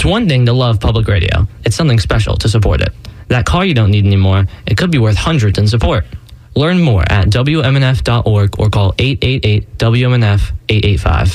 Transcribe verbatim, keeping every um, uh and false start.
one thing to love public radio. It's something special to support it. That car you don't need anymore, it could be worth hundreds in support. Learn more at W M N F dot org or call eight eight eight W M N F eight eight five.